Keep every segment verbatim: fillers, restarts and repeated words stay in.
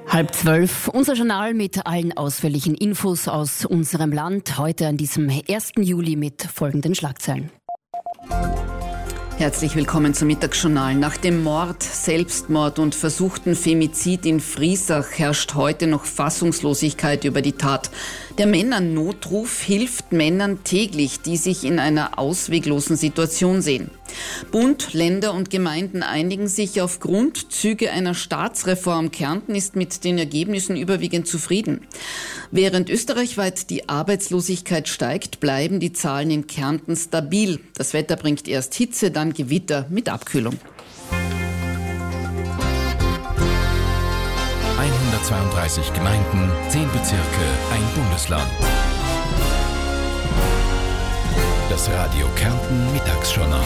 Halb zwölf, unser Journal mit allen ausführlichen Infos aus unserem Land. Heute an diesem ersten Juli mit folgenden Schlagzeilen. Herzlich willkommen zum Mittagsjournal. Nach dem Mord, Selbstmord und versuchten Femizid in Friesach herrscht heute noch Fassungslosigkeit über die Tat. Der Männernotruf hilft Männern täglich, die sich in einer ausweglosen Situation sehen. Bund, Länder und Gemeinden einigen sich auf Grundzüge einer Staatsreform. Kärnten ist mit den Ergebnissen überwiegend zufrieden. Während österreichweit die Arbeitslosigkeit steigt, bleiben die Zahlen in Kärnten stabil. Das Wetter bringt erst Hitze, dann Gewitter mit Abkühlung. hundertzweiunddreißig Gemeinden, zehn Bezirke, ein Bundesland. Das Radio Kärnten Mittagsjournal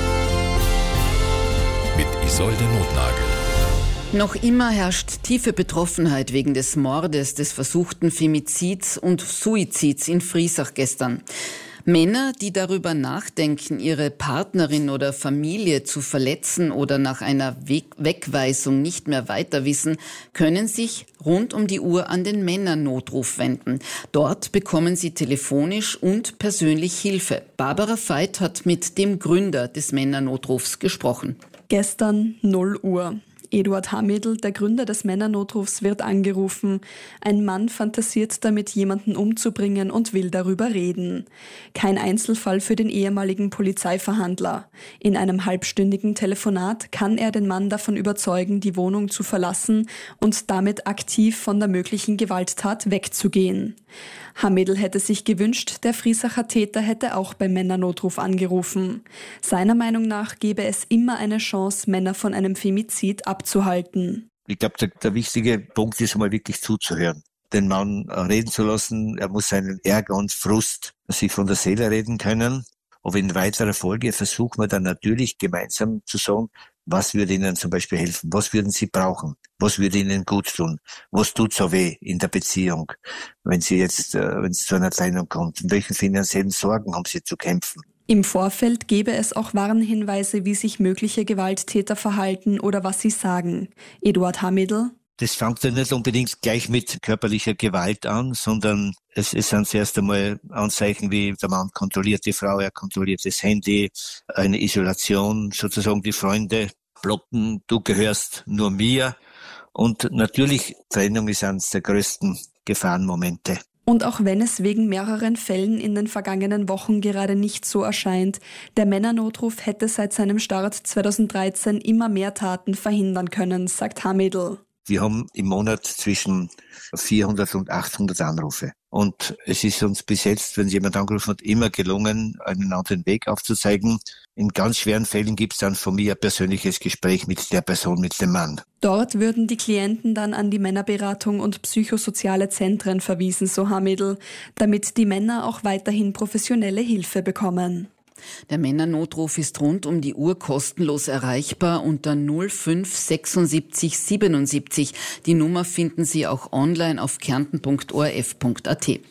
mit Isolde Notnagel. Noch immer herrscht tiefe Betroffenheit wegen des Mordes, des versuchten Femizids und Suizids in Friesach gestern. Männer, die darüber nachdenken, ihre Partnerin oder Familie zu verletzen oder nach einer Weg- Wegweisung nicht mehr weiter wissen, können sich rund um die Uhr an den Männernotruf wenden. Dort bekommen sie telefonisch und persönlich Hilfe. Barbara Veit hat mit dem Gründer des Männernotrufs gesprochen. Gestern null Uhr. Eduard Hamädl, der Gründer des Männernotrufs, wird angerufen. Ein Mann fantasiert damit, jemanden umzubringen und will darüber reden. Kein Einzelfall für den ehemaligen Polizeiverhandler. In einem halbstündigen Telefonat kann er den Mann davon überzeugen, die Wohnung zu verlassen und damit aktiv von der möglichen Gewalttat wegzugehen. Hamädl hätte sich gewünscht, der Friesacher Täter hätte auch beim Männernotruf angerufen. Seiner Meinung nach gäbe es immer eine Chance, Männer von einem Femizid abzuhalten. Ich glaube, der, der wichtige Punkt ist einmal wirklich zuzuhören. Den Mann reden zu lassen, er muss seinen Ärger und Frust sich von der Seele reden können. Aber in weiterer Folge versuchen wir dann natürlich gemeinsam zu sagen, was würde Ihnen zum Beispiel helfen? Was würden Sie brauchen? Was würde Ihnen gut tun? Was tut so weh in der Beziehung, wenn Sie jetzt, äh, wenn es zu einer Trennung kommt? In welchen finanziellen Sorgen haben Sie zu kämpfen? Im Vorfeld gäbe es auch Warnhinweise, wie sich mögliche Gewalttäter verhalten oder was sie sagen. Eduard Hamädl: Das fängt ja nicht unbedingt gleich mit körperlicher Gewalt an, sondern es, es sind zuerst einmal Anzeichen wie der Mann kontrolliert die Frau, er kontrolliert das Handy, eine Isolation, sozusagen die Freunde blocken, du gehörst nur mir. Und natürlich, Trennung ist eines der größten Gefahrenmomente. Und auch wenn es wegen mehreren Fällen in den vergangenen Wochen gerade nicht so erscheint, der Männernotruf hätte seit seinem Start zweitausenddreizehn immer mehr Taten verhindern können, sagt Hamädl. Wir haben im Monat zwischen vierhundert und achthundert Anrufe. Und es ist uns bis jetzt, wenn jemand angerufen hat, immer gelungen, einen anderen Weg aufzuzeigen. In ganz schweren Fällen gibt es dann von mir ein persönliches Gespräch mit der Person, mit dem Mann. Dort würden die Klienten dann an die Männerberatung und psychosoziale Zentren verwiesen, so Hamädl, damit die Männer auch weiterhin professionelle Hilfe bekommen. Der Männernotruf ist rund um die Uhr kostenlos erreichbar unter null fünf sechsundsiebzig siebenundsiebzig. Die Nummer finden Sie auch online auf kärnten punkt o r f punkt a t.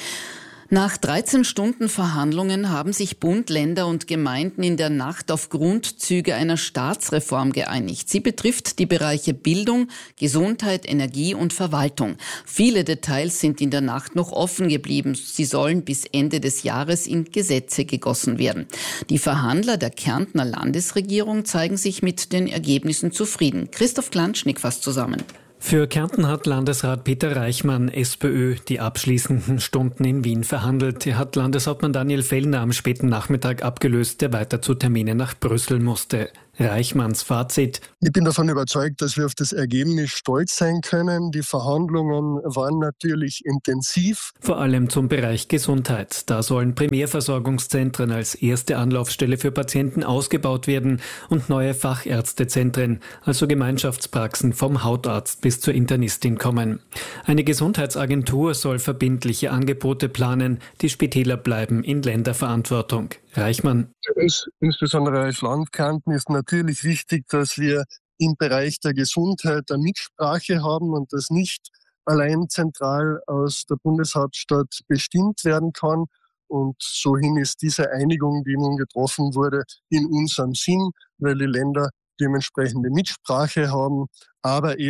Nach dreizehn Stunden Verhandlungen haben sich Bund, Länder und Gemeinden in der Nacht auf Grundzüge einer Staatsreform geeinigt. Sie betrifft die Bereiche Bildung, Gesundheit, Energie und Verwaltung. Viele Details sind in der Nacht noch offen geblieben. Sie sollen bis Ende des Jahres in Gesetze gegossen werden. Die Verhandler der Kärntner Landesregierung zeigen sich mit den Ergebnissen zufrieden. Christoph Klanschnik fasst zusammen. Für Kärnten hat Landesrat Peter Reichmann, SPÖ, die abschließenden Stunden in Wien verhandelt. Er hat Landeshauptmann Daniel Fellner am späten Nachmittag abgelöst, der weiter zu Terminen nach Brüssel musste. Reichmanns Fazit: Ich bin davon überzeugt, dass wir auf das Ergebnis stolz sein können. Die Verhandlungen waren natürlich intensiv. Vor allem zum Bereich Gesundheit. Da sollen Primärversorgungszentren als erste Anlaufstelle für Patienten ausgebaut werden und neue Fachärztezentren, also Gemeinschaftspraxen vom Hautarzt bis zur Internistin kommen. Eine Gesundheitsagentur soll verbindliche Angebote planen. Die Spitäler bleiben in Länderverantwortung. Reichmann: Es, insbesondere als Land Kärnten ist natürlich wichtig, dass wir im Bereich der Gesundheit eine Mitsprache haben und das nicht allein zentral aus der Bundeshauptstadt bestimmt werden kann. Und sohin ist diese Einigung, die nun getroffen wurde, in unserem Sinn, weil die Länder dementsprechende Mitsprache haben, aber eben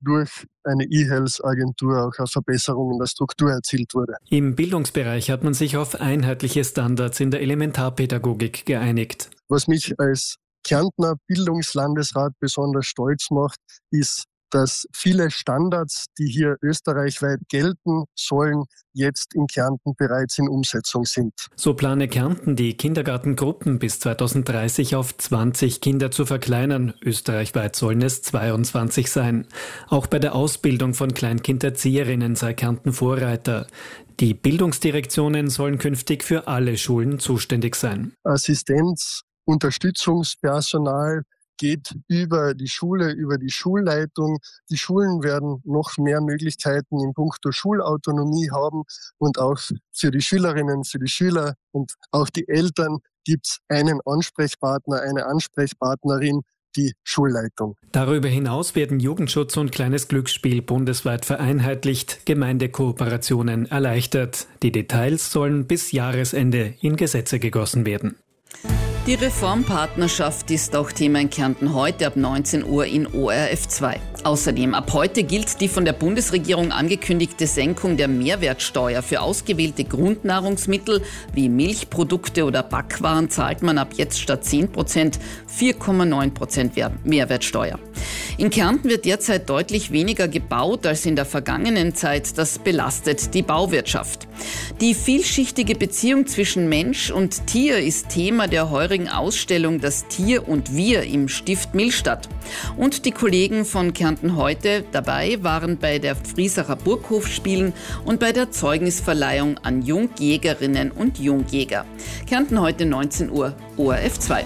durch eine E-Health-Agentur auch eine Verbesserung in der Struktur erzielt wurde. Im Bildungsbereich hat man sich auf einheitliche Standards in der Elementarpädagogik geeinigt. Was mich als Kärntner Bildungslandesrat besonders stolz macht, ist, dass viele Standards, die hier österreichweit gelten sollen, jetzt in Kärnten bereits in Umsetzung sind. So plane Kärnten, die Kindergartengruppen bis zweitausenddreißig auf zwanzig Kinder zu verkleinern. Österreichweit sollen es zweiundzwanzig sein. Auch bei der Ausbildung von Kleinkinderzieherinnen sei Kärnten Vorreiter. Die Bildungsdirektionen sollen künftig für alle Schulen zuständig sein. Assistenz, Unterstützungspersonal geht über die Schule, über die Schulleitung. Die Schulen werden noch mehr Möglichkeiten in puncto Schulautonomie haben und auch für die Schülerinnen, für die Schüler und auch die Eltern gibt es einen Ansprechpartner, eine Ansprechpartnerin, die Schulleitung. Darüber hinaus werden Jugendschutz und kleines Glücksspiel bundesweit vereinheitlicht, Gemeindekooperationen erleichtert. Die Details sollen bis Jahresende in Gesetze gegossen werden. Die Reformpartnerschaft ist auch Thema in Kärnten heute ab neunzehn Uhr in O R F zwei. Außerdem ab heute gilt die von der Bundesregierung angekündigte Senkung der Mehrwertsteuer. Für ausgewählte Grundnahrungsmittel wie Milchprodukte oder Backwaren zahlt man ab jetzt statt zehn Prozent vier Komma neun Prozent Mehrwertsteuer. In Kärnten wird derzeit deutlich weniger gebaut als in der vergangenen Zeit. Das belastet die Bauwirtschaft. Die vielschichtige Beziehung zwischen Mensch und Tier ist Thema der heurigen Ausstellung Das Tier und Wir im Stift Millstatt. Und die Kollegen von Kärnten heute dabei waren bei der Friesacher Burghofspielen und bei der Zeugnisverleihung an Jungjägerinnen und Jungjäger. Kärnten heute neunzehn Uhr, O R F zwei.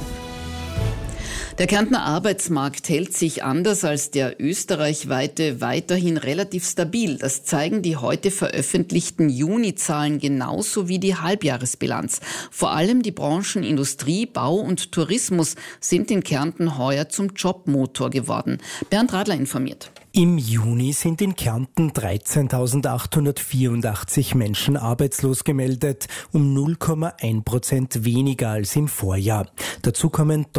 Der Kärntner Arbeitsmarkt hält sich anders als der österreichweite weiterhin relativ stabil. Das zeigen die heute veröffentlichten Juni-Zahlen genauso wie die Halbjahresbilanz. Vor allem die Branchen Industrie, Bau und Tourismus sind in Kärnten heuer zum Jobmotor geworden. Bernd Radler informiert. Im Juni sind in Kärnten dreizehntausendachthundertvierundachtzig Menschen arbeitslos gemeldet, um null Komma eins Prozent weniger als im Vorjahr. Dazu kommen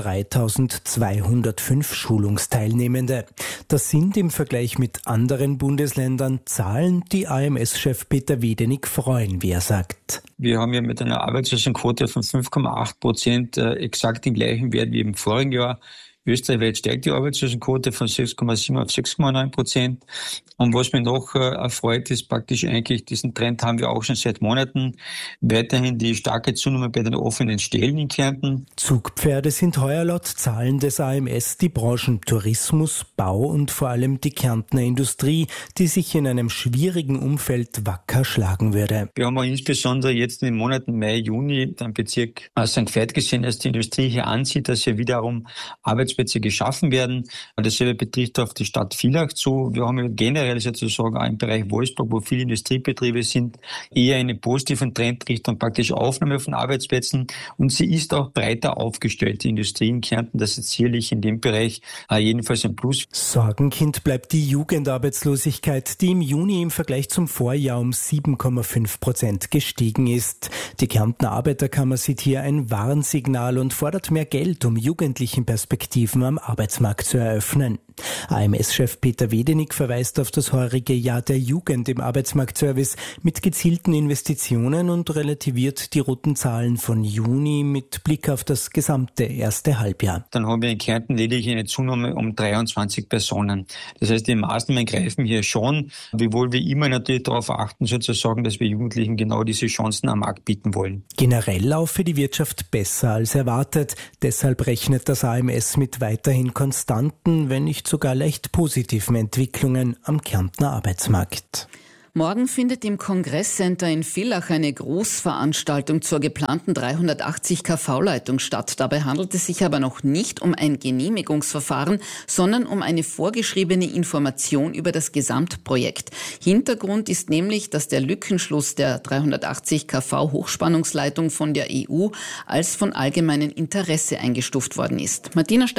dreitausendzweihundertfünf Schulungsteilnehmende. Das sind im Vergleich mit anderen Bundesländern Zahlen, die A M S-Chef Peter Wiedenig freuen, wie er sagt. Wir haben ja mit einer Arbeitslosenquote von fünf Komma acht Prozent äh, exakt den gleichen Wert wie im vorigen Jahr. Österreichweit steigt die Arbeitslosenquote von sechs Komma sieben auf sechs Komma neun Prozent. Und was mich noch äh, erfreut, ist praktisch eigentlich, diesen Trend haben wir auch schon seit Monaten, weiterhin die starke Zunahme bei den offenen Stellen in Kärnten. Zugpferde sind heuer laut Zahlen des A M S die Branchen Tourismus, Bau und vor allem die Kärntner Industrie, die sich in einem schwierigen Umfeld wacker schlagen würde. Wir haben auch insbesondere jetzt in den Monaten Mai, Juni den Bezirk Sankt Veit gesehen, dass die Industrie hier ansieht, dass hier wiederum Arbeitsplätze geschaffen werden. Dasselbe betrifft auf die Stadt Villach zu. Wir haben generell sozusagen auch im Bereich Wolfsburg, wo viele Industriebetriebe sind, eher einen positiven Trend Richtung praktisch Aufnahme von Arbeitsplätzen. Und sie ist auch breiter aufgestellt, die Industrie in Kärnten. Das ist sicherlich in dem Bereich jedenfalls ein Plus. Sorgenkind bleibt die Jugendarbeitslosigkeit, die im Juni im Vergleich zum Vorjahr um sieben Komma fünf Prozent gestiegen ist. Die Kärntner Arbeiterkammer sieht hier ein Warnsignal und fordert mehr Geld, um jugendlichen Perspektiven am Arbeitsmarkt zu eröffnen. A M S-Chef Peter Wiedenig verweist auf das heurige Jahr der Jugend im Arbeitsmarktservice mit gezielten Investitionen und relativiert die roten Zahlen von Juni mit Blick auf das gesamte erste Halbjahr. Dann haben wir in Kärnten lediglich eine Zunahme um dreiundzwanzig Personen. Das heißt, die Maßnahmen greifen hier schon, wiewohl wir immer natürlich darauf achten, sozusagen, dass wir Jugendlichen genau diese Chancen am Markt bieten wollen. Generell laufe die Wirtschaft besser als erwartet. Deshalb rechnet das A M S mit weiterhin konstanten, wenn nicht sogar leicht positiven Entwicklungen am Kärntner Arbeitsmarkt. Morgen findet im Kongresscenter in Villach eine Großveranstaltung zur geplanten dreihundertachtzig Kilovolt V-Leitung statt. Dabei handelt es sich aber noch nicht um ein Genehmigungsverfahren, sondern um eine vorgeschriebene Information über das Gesamtprojekt. Hintergrund ist nämlich, dass der Lückenschluss der dreihundertachtzig Kilovolt Hochspannungsleitung von der E U als von allgemeinem Interesse eingestuft worden ist. Martina Steiner.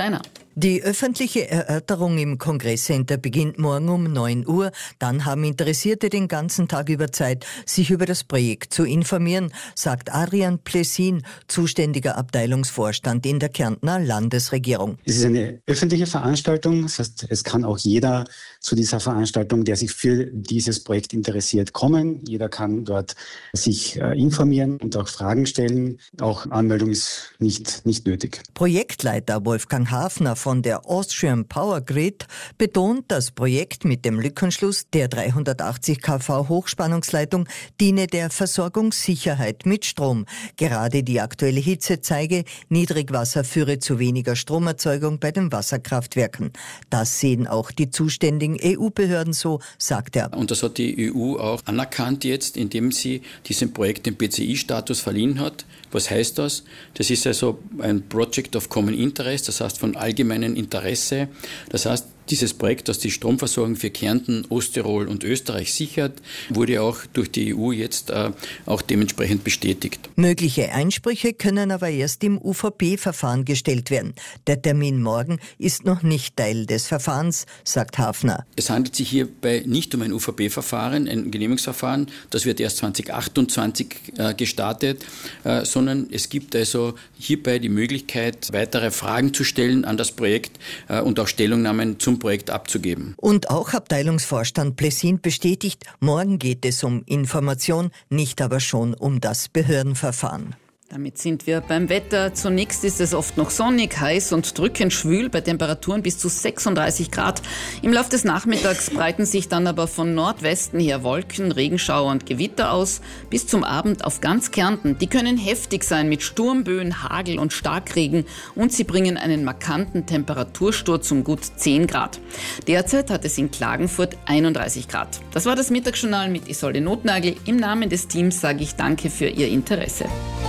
Die öffentliche Erörterung im Kongresscenter beginnt morgen um neun Uhr. Dann haben Interessierte den ganzen Tag über Zeit, sich über das Projekt zu informieren, sagt Adrian Plessin, zuständiger Abteilungsvorstand in der Kärntner Landesregierung. Es ist eine öffentliche Veranstaltung, das heißt, es kann auch jeder zu dieser Veranstaltung, der sich für dieses Projekt interessiert, kommen. Jeder kann dort sich äh, informieren und auch Fragen stellen. Auch Anmeldung ist nicht, nicht nötig. Projektleiter Wolfgang Hafner von der Austrian Power Grid betont, das Projekt mit dem Lückenschluss der dreihundertachtzig Kilovolt Hochspannungsleitung diene der Versorgungssicherheit mit Strom. Gerade die aktuelle Hitze zeige, Niedrigwasser führe zu weniger Stromerzeugung bei den Wasserkraftwerken. Das sehen auch die zuständigen E U-Behörden so, sagt er. Und das hat die E U auch anerkannt jetzt, indem sie diesem Projekt den P C I-Status verliehen hat. Was heißt das? Das ist also ein Project of Common Interest, das heißt von allgemeinem Interesse. Das heißt, dieses Projekt, das die Stromversorgung für Kärnten, Osttirol und Österreich sichert, wurde auch durch die E U jetzt äh, auch dementsprechend bestätigt. Mögliche Einsprüche können aber erst im U V P-Verfahren gestellt werden. Der Termin morgen ist noch nicht Teil des Verfahrens, sagt Hafner. Es handelt sich hierbei nicht um ein U V P-Verfahren, ein Genehmigungsverfahren, das wird erst zwanzig achtundzwanzig äh, gestartet, äh, sondern es gibt also hierbei die Möglichkeit, weitere Fragen zu stellen an das Projekt äh, und auch Stellungnahmen zum Projekt abzugeben. Und auch Abteilungsvorstand Plessin bestätigt, morgen geht es um Information, nicht aber schon um das Behördenverfahren. Damit sind wir beim Wetter. Zunächst ist es oft noch sonnig, heiß und drückend schwül bei Temperaturen bis zu sechsunddreißig Grad. Im Laufe des Nachmittags breiten sich dann aber von Nordwesten her Wolken, Regenschauer und Gewitter aus. Bis zum Abend auf ganz Kärnten. Die können heftig sein mit Sturmböen, Hagel und Starkregen und sie bringen einen markanten Temperatursturz um gut zehn Grad. Derzeit hat es in Klagenfurt einunddreißig Grad. Das war das Mittagsjournal mit Isolde Notnagel. Im Namen des Teams sage ich danke für Ihr Interesse.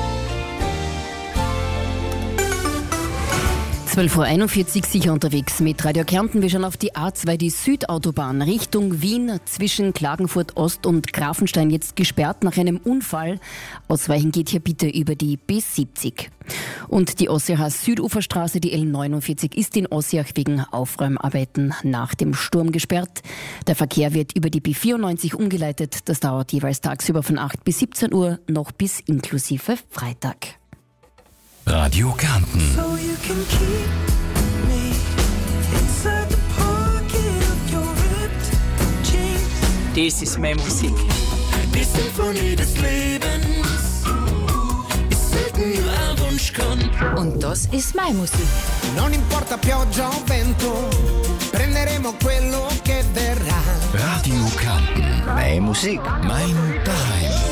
zwölf Uhr einundvierzig sicher unterwegs mit Radio Kärnten. Wir schauen auf die A zwei, die Südautobahn Richtung Wien zwischen Klagenfurt Ost und Grafenstein jetzt gesperrt nach einem Unfall. Ausweichen geht hier bitte über die B siebzig. Und die Ossiacher Süduferstraße, die L neunundvierzig, ist in Ossiach wegen Aufräumarbeiten nach dem Sturm gesperrt. Der Verkehr wird über die B vierundneunzig umgeleitet. Das dauert jeweils tagsüber von acht bis siebzehn Uhr, noch bis inklusive Freitag. Radio Kärnten. Das ist meine Musik. Die Symphonie des Lebens ist selten nur ein Wunschkonzert. Und das ist meine Musik. Non importa pioggia o vento, prenderemo quello che verrà. Radio Kärnten. Meine Musik. Mein Daheim.